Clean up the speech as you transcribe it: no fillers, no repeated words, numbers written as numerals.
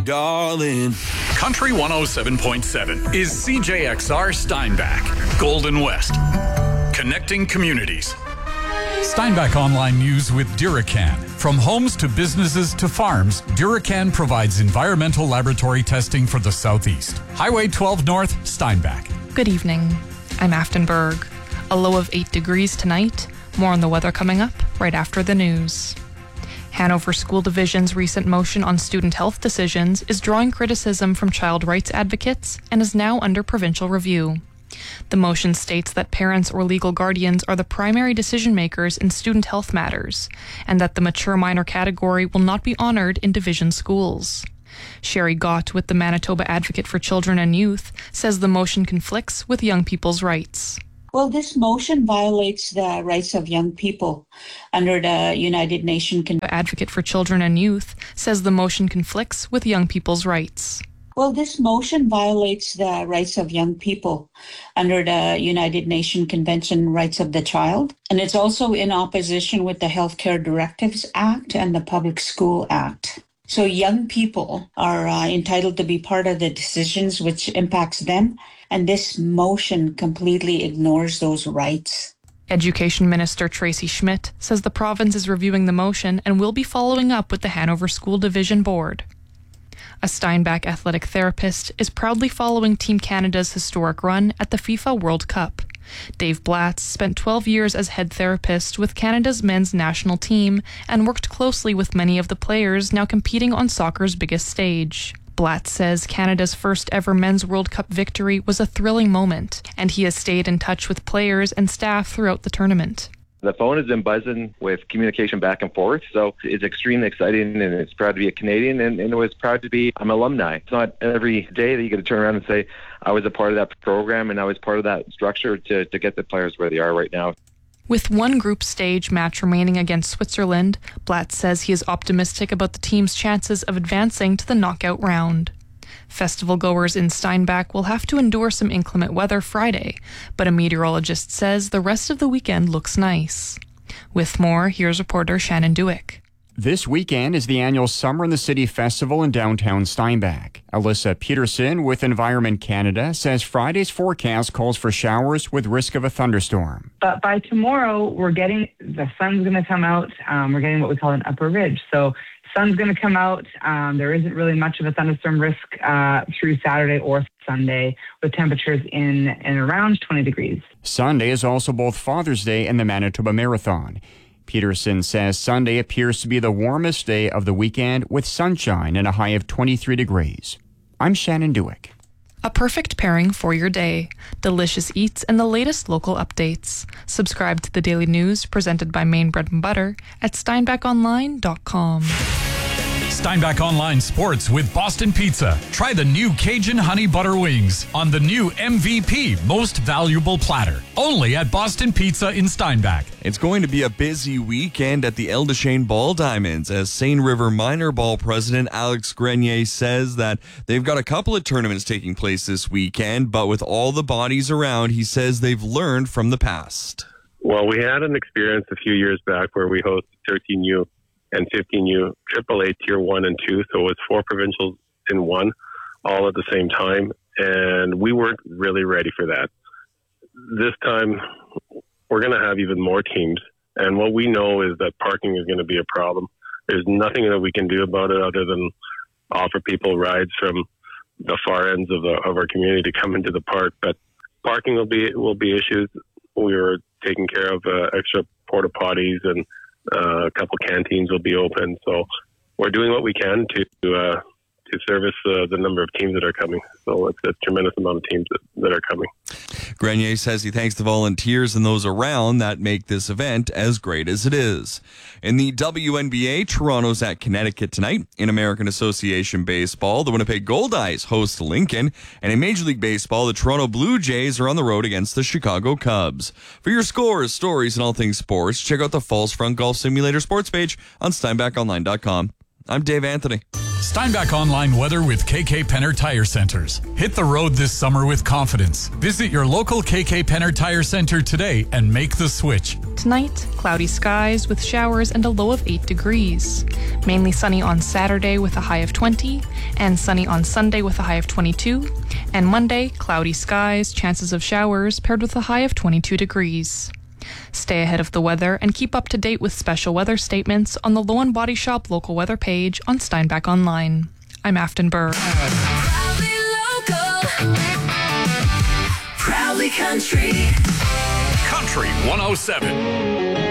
darling. Country 107.7 is CJXR Steinbach, Golden West. Connecting communities. Steinbach Online News with Duracan. From homes to businesses to farms, Duracan provides environmental laboratory testing for the Southeast. Highway 12 North, Steinbach. Good evening. I'm Aftenberg. A low of 8 degrees tonight. More on the weather coming up right after the news. Hanover School Division's recent motion on student health decisions is drawing criticism from child rights advocates and is now under provincial review. The motion states that parents or legal guardians are the primary decision makers in student health matters, and that the mature minor category will not be honored in division schools. Sherry Gott with the Manitoba Advocate for Children and Youth says the motion conflicts with young people's rights. Well, this motion violates the rights of young people under the United Nations Advocate for Children and Youth says the motion conflicts with young people's rights. Well, this motion violates the rights of young people under the United Nations Convention on Rights of the Child, and it's also in opposition with the Healthcare Directives Act and the Public School Act. So young people are entitled to be part of the decisions which impacts them, and this motion completely ignores those rights. Education Minister Tracy Schmidt says the province is reviewing the motion and will be following up with the Hanover School Division Board. A Steinbach athletic therapist is proudly following Team Canada's historic run at the FIFA World Cup. Dave Blatz spent 12 years as head therapist with Canada's men's national team and worked closely with many of the players now competing on soccer's biggest stage. Blatz says Canada's first ever men's World Cup victory was a thrilling moment, and he has stayed in touch with players and staff throughout the tournament. The phone has been buzzing with communication back and forth, so it's extremely exciting, and it's proud to be a Canadian, and it was proud to be an alumni. It's not every day that you get to turn around and say, I was a part of that program, and I was part of that structure to get the players where they are right now. With one group stage match remaining against Switzerland, Blatz says he is optimistic about the team's chances of advancing to the knockout round. Festival goers in Steinbach will have to endure some inclement weather Friday, but a meteorologist says the rest of the weekend looks nice. With more, here's reporter Shannon Dewick. This weekend is the annual Summer in the City Festival in downtown Steinbach. Alyssa Peterson with Environment Canada says Friday's forecast calls for showers with risk of a thunderstorm. But by tomorrow, the sun's going to come out. We're getting what we call an upper ridge. So sun's going to come out. There isn't really much of a thunderstorm risk through Saturday or Sunday, with temperatures in and around 20 degrees. Sunday is also both Father's Day and the Manitoba Marathon. Peterson says Sunday appears to be the warmest day of the weekend with sunshine and a high of 23 degrees. I'm Shannon Dewick. A perfect pairing for your day. Delicious eats and the latest local updates. Subscribe to the Daily News presented by Maine Bread and Butter at steinbachonline.com. Steinbach Online Sports with Boston Pizza. Try the new Cajun Honey Butter Wings on the new MVP Most Valuable Platter. Only at Boston Pizza in Steinbach. It's going to be a busy weekend at the El Deschênes Ball Diamonds as Seine River Minor Ball President Alex Grenier says that they've got a couple of tournaments taking place this weekend, but with all the bodies around, he says they've learned from the past. Well, we had an experience a few years back where we hosted 13U and 15U AAA Tier 1 and 2, so it was 4 provincials in one, all at the same time, and we weren't really ready for that. This time, we're going to have even more teams, and what we know is that parking is going to be a problem. There's nothing that we can do about it other than offer people rides from the far ends of our community to come into the park, but parking will be issues. We were taking care of extra porta potties, and a couple canteens will be open. So we're doing what we can to service the number of teams that are coming. So it's a tremendous amount of teams that are coming. Grenier says he thanks the volunteers and those around that make this event as great as it is. In the WNBA, Toronto's at Connecticut tonight. In American Association Baseball, the Winnipeg Goldeyes host Lincoln. And in Major League Baseball, the Toronto Blue Jays are on the road against the Chicago Cubs. For your scores, stories, and all things sports, check out the Falls Front Golf Simulator sports page on SteinbachOnline.com. I'm Dave Anthony. Steinbach Online weather with KK Penner Tire Centers. Hit the road this summer with confidence. Visit your local KK Penner Tire Center today and make the switch. Tonight, cloudy skies with showers and a low of 8 degrees. Mainly sunny on Saturday with a high of 20, and sunny on Sunday with a high of 22. And Monday, cloudy skies, chances of showers paired with a high of 22 degrees. Stay ahead of the weather and keep up to date with special weather statements on the Lowen Body Shop local weather page on Steinbach Online. I'm Afton Burr. Proudly local. Proudly country. Country 107.